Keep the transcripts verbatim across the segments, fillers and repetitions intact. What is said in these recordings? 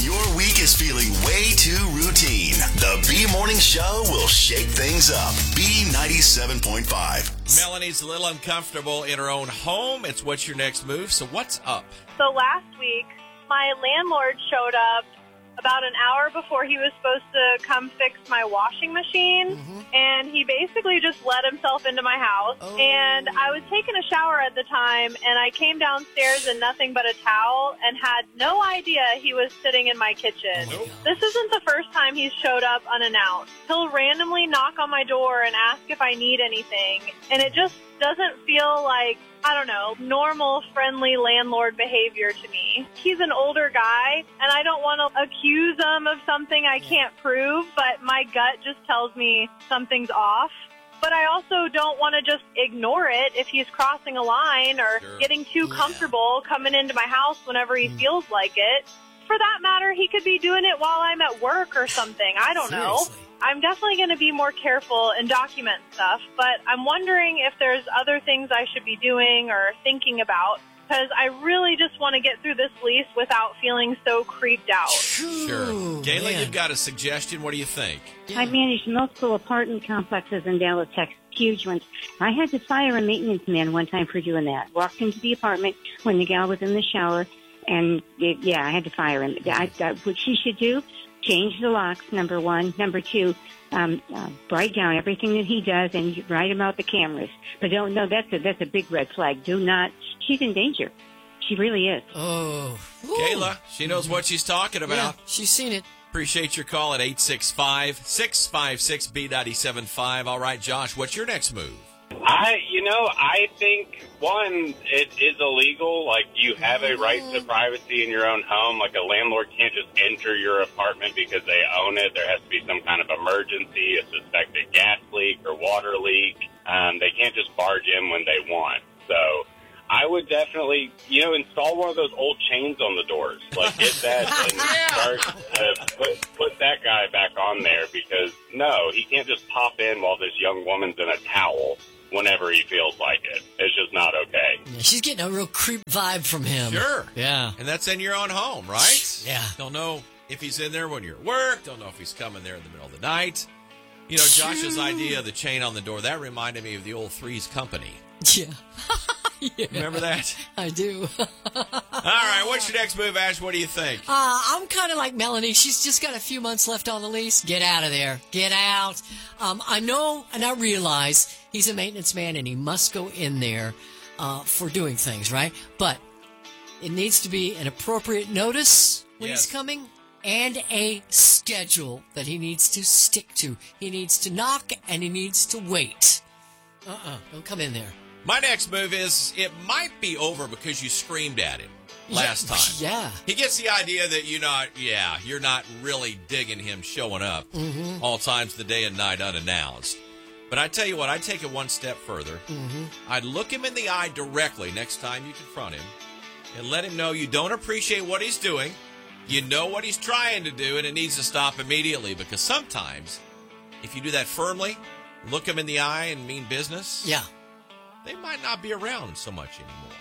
your week is feeling way too routine, the B Morning Show will shake things up. B ninety-seven point five. Melanie's a little uncomfortable in her own home. It's What's Your Next Move? So what's up? So last week, my landlord showed up about an hour before he was supposed to come fix my washing machine, mm-hmm. and he basically just let himself into my house. Oh. And I was taking a shower at the time, and I came downstairs in nothing but a towel and had no idea he was sitting in my kitchen. Oh my this isn't the first time he's showed up unannounced. He'll randomly knock on my door and ask if I need anything, and it just doesn't feel like, I don't know, normal, friendly landlord behavior to me. He's an older guy, and I don't want to accuse him of something I can't prove, but my gut just tells me something's off. But I also don't want to just ignore it if he's crossing a line or sure. getting too yeah. comfortable coming into my house whenever he mm. feels like it. For that matter, he could be doing it while I'm at work or something. I don't Seriously. know. I'm definitely going to be more careful and document stuff, but I'm wondering if there's other things I should be doing or thinking about, because I really just want to get through this lease without feeling so creeped out. Sure. Gayla, man. you've got a suggestion. What do you think? Yeah. I managed multiple apartment complexes in Dallas, Texas, huge ones. I had to fire a maintenance man one time for doing that. Walked into the apartment when the gal was in the shower, and, it, yeah, I had to fire him. I, I, what she should do, change the locks, number one. Number two, um, uh, write down everything that he does and write him out the cameras. But don't, no, that's a, that's a big red flag. Do not, she's in danger. She really is. Oh. Ooh. Kayla, she knows what she's talking about. Yeah, she's seen it. Appreciate your call at eight six five, six five six, B nine seven five. All right, Josh, what's your next move? I, you know, I think, one, it is illegal. Like, you have a right to privacy in your own home. Like, a landlord can't just enter your apartment because they own it. There has to be some kind of emergency, a suspected gas leak or water leak. Um, they can't just barge in when they want. So I would definitely, you know, install one of those old chains on the doors. Like, get that and start to put, put that guy back on there, because, no, he can't just pop in while this young woman's in a towel whenever he feels like it. It's just not okay. Yeah, she's getting a real creep vibe from him. Sure. Yeah. And that's in your own home, right? Yeah. Don't know if he's in there when you're at work. Don't know if he's coming there in the middle of the night. You know, Josh's idea of the chain on the door, that reminded me of the old Three's Company. Yeah. Yeah. Remember that? I do. All right, what's your next move, Ash? What do you think? Uh, I'm kind of like Melanie. She's just got a few months left on the lease. Get out of there. Get out. Um, I know and I realize he's a maintenance man and he must go in there uh, for doing things, right? But it needs to be an appropriate notice when yes. he's coming and a schedule that he needs to stick to. He needs to knock and he needs to wait. Uh-uh. Don't come in there. My next move is, it might be over because you screamed at him last yeah, time. Yeah. He gets the idea that you're not, yeah, you're not really digging him showing up mm-hmm. all times of the day and night unannounced. But I tell you what, I'd take it one step further. Mm-hmm. I'd look him in the eye directly next time you confront him and let him know you don't appreciate what he's doing. You know what he's trying to do, and it needs to stop immediately, because sometimes if you do that firmly, look him in the eye and mean business. Yeah. They might not be around so much anymore.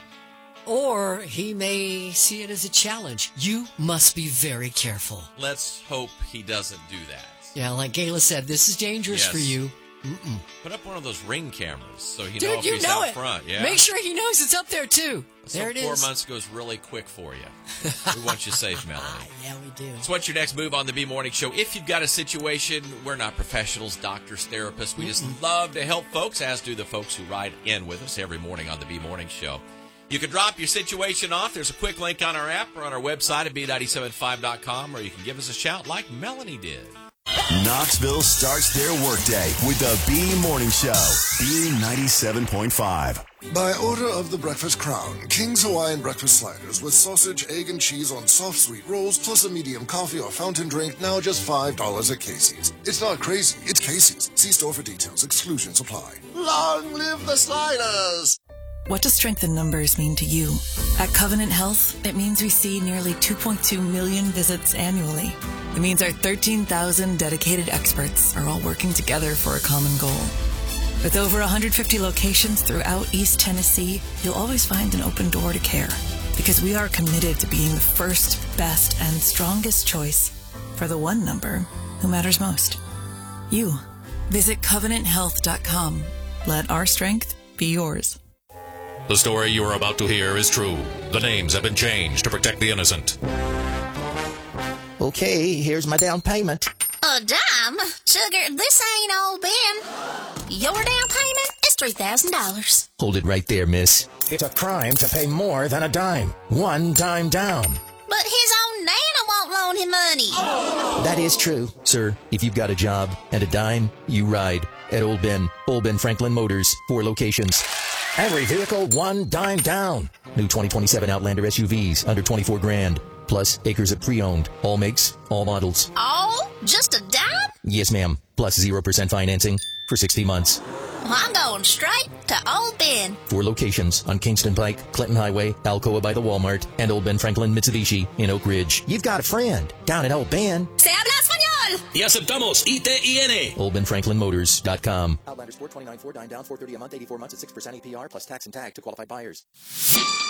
Or he may see it as a challenge. You must be very careful. Let's hope he doesn't do that. Yeah, like Gayla said, this is dangerous yes. for you. Mm-mm. Put up one of those ring cameras so you Dude, know if you he's know out it. front. Yeah. Make sure he knows it's up there, too. So there it four is. months goes really quick for you. We want you safe, Melanie. Yeah, we do. So what's your next move on the B Morning Show? If you've got a situation, we're not professionals, doctors, therapists. We just Mm-mm. love to help folks, as do the folks who ride in with us every morning on the B Morning Show. You can drop your situation off. There's a quick link on our app or on our website at B nine seven five dot com, or you can give us a shout like Melanie did. Knoxville starts their workday with the B Morning Show. B ninety-seven point five. By order of the Breakfast Crown, King's Hawaiian Breakfast Sliders with sausage, egg, and cheese on soft sweet rolls, plus a medium coffee or fountain drink, now just five dollars at Casey's. It's not crazy, it's Casey's. See store for details. Exclusions apply. Long live the sliders! What does strength in numbers mean to you? At Covenant Health, it means we see nearly two point two million visits annually. It means our thirteen thousand dedicated experts are all working together for a common goal. With over one hundred fifty locations throughout East Tennessee, you'll always find an open door to care. Because we are committed to being the first, best, and strongest choice for the one number who matters most. You. Visit covenant health dot com. Let our strength be yours. The story you are about to hear is true. The names have been changed to protect the innocent. Okay, here's my down payment. A dime? Sugar, this ain't old Ben. Your down payment is three thousand dollars. Hold it right there, miss. It's a crime to pay more than a dime. One dime down. But his own nana won't loan him money. Oh. That is true. Sir, if you've got a job and a dime, you ride at Old Ben. Old Ben Franklin Motors. Four locations. Every vehicle, one dime down. New twenty twenty-seven Outlander S U Vs, under twenty-four grand. Plus acres of pre-owned. All makes, all models. Oh, just a dime? Yes, ma'am. Plus zero percent financing for sixty months. Well, I'm going straight to Old Ben. Four locations on Kingston Pike, Clinton Highway, Alcoa by the Walmart, and Old Ben Franklin Mitsubishi in Oak Ridge. You've got a friend down at Old Ben. Se habla español. Y aceptamos I T I N. Old Ben Franklin Motors dot com. Outlanders four twenty-nine, four dime down, four thirty a month, eighty-four months at six percent A P R plus tax and tag to qualified buyers.